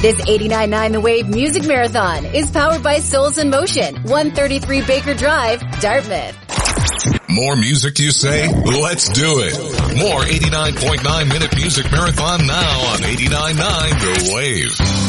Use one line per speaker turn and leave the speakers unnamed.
This 89.9 The Wave Music Marathon is powered by Souls in Motion, 133 Baker Drive, Dartmouth.
More music, you say? Let's do it. More 89.9 Minute Music Marathon now on 89.9 The Wave.